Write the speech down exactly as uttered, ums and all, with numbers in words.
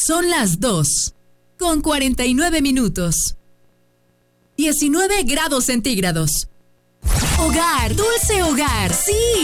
Son las dos, con cuarenta y nueve minutos. diecinueve grados centígrados. Hogar, dulce hogar, sí.